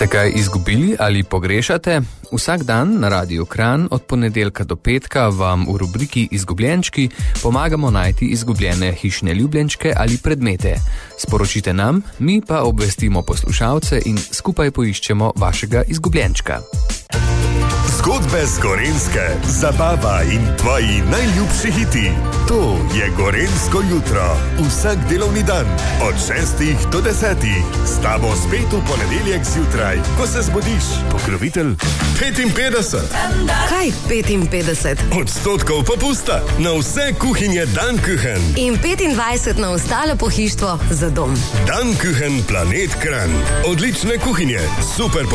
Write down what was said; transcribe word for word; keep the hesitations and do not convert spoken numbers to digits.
Ste kaj izgubili ali pogrešate? Vsak dan na Radiu Kranj od ponedeljka do petka vam v rubriki Izgubljenčki pomagamo najti izgubljene hišne ljubljenčke ali predmete. Sporočite nam, mi pa obvestimo poslušalce in skupaj poiščemo vašega izgubljenčka. Zgodbe z Gorenjske, zabava in tvoji najljubši hiti. To je Gorenjsko jutro. Vsak delovni dan od šestih do desetih. S tabo spet v ponedeljek zjutraj, ko se zbudiš. Pokrovitelj petinpetdeset. Kaj petinpetdeset? Odstotkov popusta na vse kuhinje Dankuchen. In petindvajset na ostalo pohištvo za dom. Dankuchen Planet Kranj. Odlične kuhinje, super